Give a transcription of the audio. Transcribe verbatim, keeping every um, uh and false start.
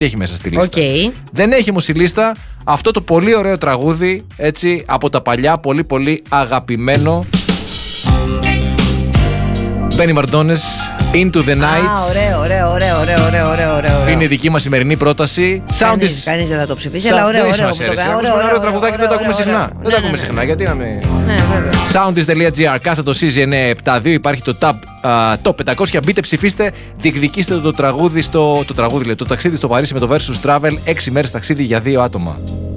έχει μέσα στη λίστα. Okay. Δεν έχει όμως η λίστα αυτό το πολύ ωραίο τραγούδι, έτσι, από τα παλιά, πολύ πολύ αγαπημένο. Benny Mardones, Into the Night. Α, ωραίο, ωραίο, ωραίο, ωραίο, ωραίο, ωραίο, ωραίο. Είναι η δική μας σημερινή πρόταση. Κανείς, is... κανείς δεν θα το ψηφίσει, αλλά ωραίο, ωραίο. Ωραίο, ωραίο τραγουδάκι, δεν το ακούμε συχνά. Δεν το ακούμε συχνά, γιατί να με... Soundis.gr, κάθετο σι ζι εννιακόσια εβδομήντα δύο, υπάρχει το Tab Top πεντακόσια. Μπείτε, ψηφίστε, διεκδικήστε το τραγούδι στο... Το τραγούδι, λέει, το ταξίδι στο Παρίσι με το Versus Travel. έξι μέρες ταξίδι για δύο άτομα.